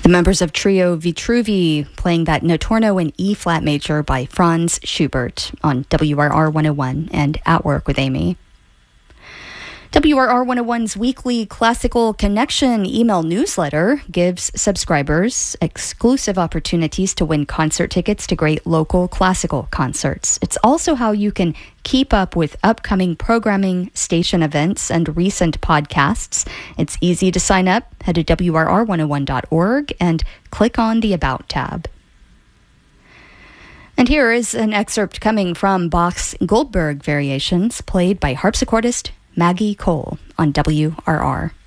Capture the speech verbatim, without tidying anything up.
The members of Trio Vitruvi playing that Notturno in E-flat major by Franz Schubert on W R R one oh one and At Work with Amy. W R R one oh one's weekly Classical Connection email newsletter gives subscribers exclusive opportunities to win concert tickets to great local classical concerts. It's also how you can keep up with upcoming programming, station events, and recent podcasts. It's easy to sign up. Head to W R R one oh one dot org and click on the About tab. And here is an excerpt coming from Bach's Goldberg Variations, played by harpsichordist Maggie Cole on W R R.